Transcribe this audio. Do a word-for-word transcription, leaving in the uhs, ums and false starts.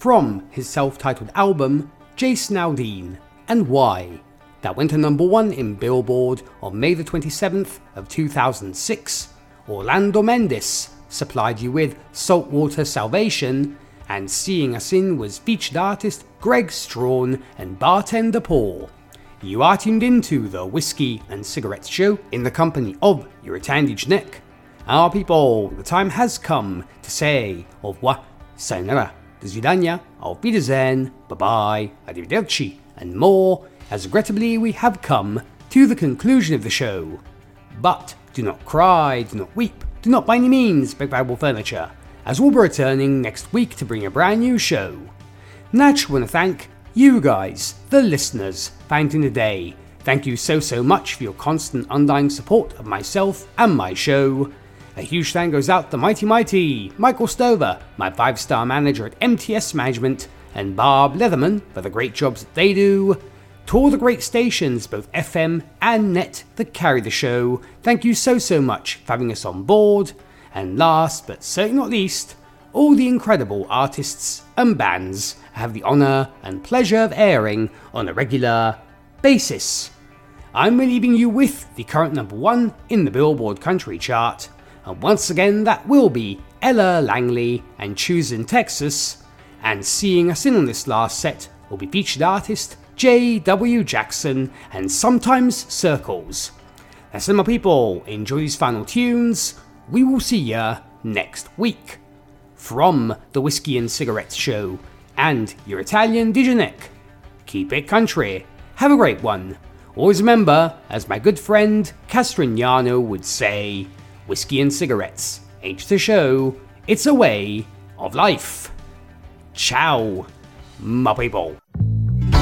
from his self-titled album Jason Aldean and Why, that went to number one in Billboard on May the twenty-seventh of two thousand six. Orlando Mendes supplied you with Saltwater Salvation, and Seeing Us In was featured artist Greg Strawn and bartender Paul. You are tuned into the Whiskey and Cigarettes Show in the company of your Italian Nick. Our people, the time has come to say au revoir, sayonara, do svidania, auf Wiedersehen, bye-bye, arrivederci, and more, as regrettably we have come to the conclusion of the show. But do not cry, do not weep, do not by any means break valuable furniture, as we'll be returning next week to bring a brand new show. Naturally want to thank you guys, the listeners, found in the day. Thank you so so much for your constant undying support of myself and my show. A huge thank goes out to mighty mighty Michael Stover, my five star manager at M T S Management, and Bob Leatherman for the great jobs that they do. To all the great stations, both F M and net, that carry the show, thank you so so much for having us on board. And last but certainly not least, all the incredible artists and bands I have the honour and pleasure of airing on a regular basis. I'm leaving you with the current number one in the Billboard Country Chart, and once again that will be Ella Langley and Choosing Texas, and Seeing Us In on this last set will be featured artist J W Jackson and Sometimes Circles. That's it, my people, enjoy these final tunes. We will see ya next week. From the Whiskey and Cigarettes Show and your Italian D J Nick, keep it country, have a great one. Always remember, as my good friend Castrignano would say, whiskey and cigarettes ain't the show, it's a way of life. Ciao, my people.